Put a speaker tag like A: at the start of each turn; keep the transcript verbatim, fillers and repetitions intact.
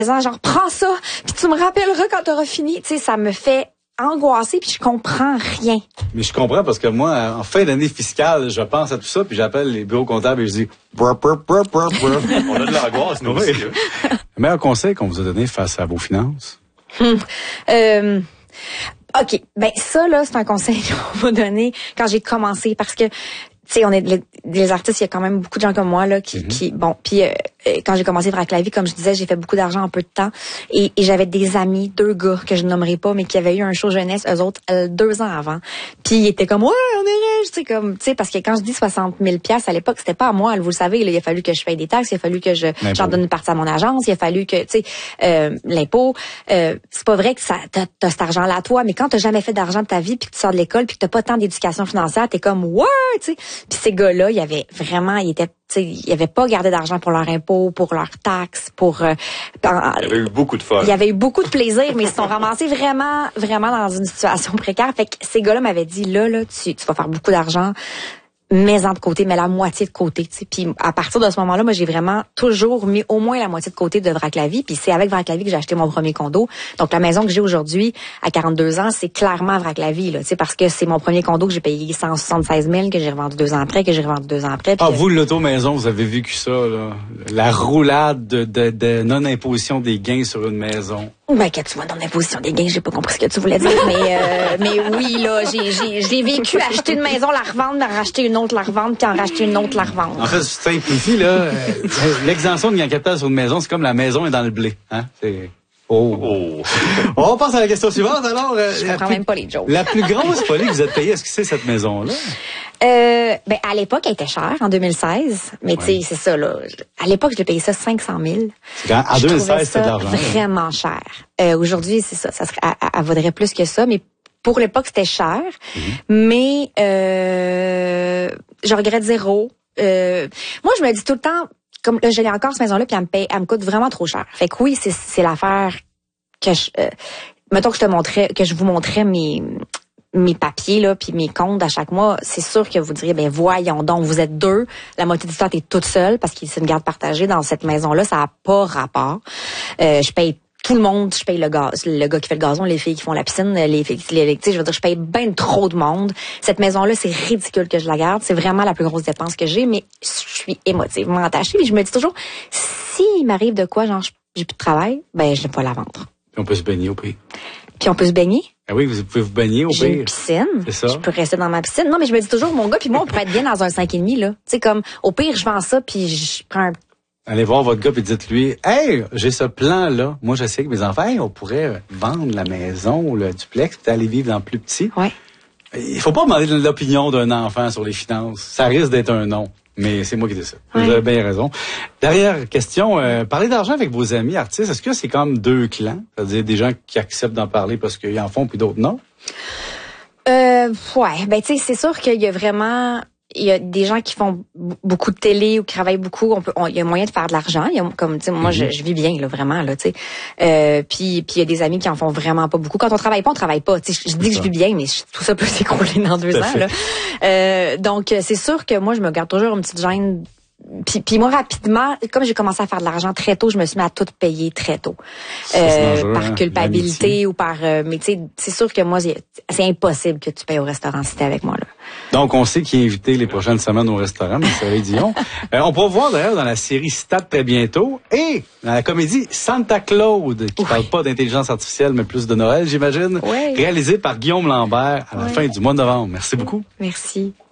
A: genre, prends ça, puis tu me rappelleras quand t'auras fini. Tu sais, ça me fait angoissée, puis je comprends rien.
B: Mais je comprends parce que moi, en fin d'année fiscale, je pense à tout ça, puis j'appelle les bureaux comptables et je dis brr, brr, brr, brr, brr.
C: On a de l'angoisse, nous aussi.
B: Le meilleur conseil qu'on vous a donné face à vos finances?
A: Hum. Euh, OK. Ben, ça, là, c'est un conseil qu'on m'a donné quand j'ai commencé parce que, tu sais, on est les, les artistes, il y a quand même beaucoup de gens comme moi, là, qui, mm-hmm. qui bon, puis euh, quand j'ai commencé Vrac la vie, comme je disais, j'ai fait beaucoup d'argent en peu de temps. Et, et j'avais des amis, deux gars que je nommerai pas, mais qui avaient eu un show jeunesse, eux autres, euh, deux ans avant. Puis ils étaient comme, ouais, on est riches, tu sais, comme, tu sais, parce que quand je dis soixante mille piastres à l'époque, c'était pas à moi, vous le savez, là, il a fallu que je paye des taxes, il a fallu que je, j'en donne une partie à mon agence, il a fallu que, tu sais, euh, l'impôt, euh, c'est pas vrai que ça, t'as, t'as cet argent-là à toi, mais quand t'as jamais fait d'argent de ta vie, puis que tu sors de l'école, puis que t'as pas tant d'éducation financière, t'es comme, ouais, tu sais. Puis ces gars-là, il y avait vraiment, ils étaient, il y avait pas gardé d'argent pour leur impôt, pour leurs taxes, pour. Euh,
C: il y avait eu beaucoup de fun.
A: Il y avait eu beaucoup de plaisir, mais ils se sont ramassés vraiment, vraiment dans une situation précaire. Fait que ces gars-là m'avaient dit là, là, tu, tu vas faire beaucoup d'argent. Mets-en de côté, mets la moitié de côté. Tu sais. Puis à partir de ce moment-là, moi j'ai vraiment toujours mis au moins la moitié de côté de Vrac la vie. Puis c'est avec Vrac la vie que j'ai acheté mon premier condo. Donc la maison que j'ai aujourd'hui à quarante-deux ans, c'est clairement Vrac la vie, là. Tu sais, parce que c'est mon premier condo que j'ai payé cent soixante-seize mille, que j'ai revendu deux ans après, que j'ai revendu deux ans après.
B: Ah,
A: que...
B: vous l'auto-maison, vous avez vécu ça, là, la roulade de, de, de non-imposition des gains sur une maison.
A: Ben, que tu vois dans l'imposition des gains, j'ai pas compris ce que tu voulais dire, mais euh, mais oui, là, j'ai j'ai j'ai vécu acheter une maison, la revendre, en racheter une autre, la revendre, puis en racheter une autre, la revendre.
B: En fait, je simplifie, là, euh, l'exemption de gain capital sur une maison, c'est comme la maison est dans le blé, hein, c'est... Oh. oh. On passe à la question suivante, alors. Euh,
A: je comprends plus, même pas les jokes.
B: La plus grosse folie que vous êtes payée, est-ce que c'est cette maison-là?
A: Euh, ben, à l'époque, elle était chère, en deux mille seize. Mais, ouais. Tu sais, c'est ça, là. À l'époque, j'ai payé ça cinq cent mille.
B: Quand, en deux mille seize, c'était de l'argent.
A: Vraiment cher. Euh, aujourd'hui, c'est ça. Ça serait, elle, elle vaudrait plus que ça, mais pour l'époque, c'était cher. Mm-hmm. Mais, euh, je regrette zéro. Euh, moi, je me dis tout le temps, comme là, j'ai encore cette maison-là, puis elle me paye, elle me coûte vraiment trop cher. Fait que oui, c'est, c'est l'affaire que je, euh, mettons que je te montrais, que je vous montrais mes, mes papiers, là, puis mes comptes à chaque mois. C'est sûr que vous diriez, ben, voyons donc, vous êtes deux. La moitié du temps, t'es toute seule parce que c'est une garde partagée dans cette maison-là. Ça a pas rapport. Euh, je paye tout le monde, je paye le gaz, le gars qui fait le gazon, les filles qui font la piscine, les filles qui l'électricité, je veux dire, je paye bien trop de monde. Cette maison-là, c'est ridicule que je la garde. C'est vraiment la plus grosse dépense que j'ai, mais je suis émotivement attachée. Et je me dis toujours, s'il m'arrive de quoi, genre, j'ai plus de travail, ben, je ne vais pas la vendre.
B: Puis on peut se baigner au pire.
A: Puis on peut se baigner.
B: Ah oui, vous pouvez vous baigner au pire.
A: J'ai une piscine. C'est ça. Je peux rester dans ma piscine. Non, mais je me dis toujours, mon gars puis moi, on pourrait être bien dans un cinq et demi, là. Tu sais, comme, au pire, je vends ça puis je prends un...
B: Allez voir votre gars et dites-lui, hey, j'ai ce plan-là. Moi, je sais que mes enfants, hey, on pourrait vendre la maison ou le duplex puis aller vivre dans plus petit.
A: Ouais.
B: Il faut pas demander l'opinion d'un enfant sur les finances. Ça risque d'être un non. Mais c'est moi qui dis ça.
A: Ouais.
B: Vous avez bien raison. Dernière question, euh, parler d'argent avec vos amis artistes, est-ce que c'est comme deux clans? C'est-à-dire des gens qui acceptent d'en parler parce qu'ils en font puis d'autres non?
A: Euh, ouais. Ben, tu sais, c'est sûr qu'il y a vraiment... Il y a des gens qui font beaucoup de télé ou qui travaillent beaucoup. On peut, on, il y a moyen de faire de l'argent. Il y a, comme tu sais, moi, mm-hmm. je, je vis bien là, vraiment là, tu sais. Euh, puis, puis il y a des amis qui en font vraiment pas beaucoup. Quand on travaille pas, on travaille pas. Tu sais, je, je dis que je vis bien, mais je, tout ça peut s'écrouler dans deux ans là. Euh, donc, c'est sûr que moi, je me garde toujours une petite gêne. Puis, puis moi, rapidement, comme j'ai commencé à faire de l'argent très tôt, je me suis mis à tout payer très tôt. Euh, dangereux, par culpabilité l'amitié. Ou par... Euh, mais tu sais, c'est sûr que moi, c'est impossible que tu payes au restaurant si t'es avec moi, là.
B: Donc, on sait qui est invité les prochaines semaines au restaurant, Marie Dion. euh, on pourra voir d'ailleurs dans la série Stade très bientôt et dans la comédie Santa Claude, qui oui. parle pas d'intelligence artificielle, mais plus de Noël, j'imagine,
A: oui.
B: réalisée par Guillaume Lambert à la oui. fin du mois de novembre. Merci beaucoup.
A: Merci.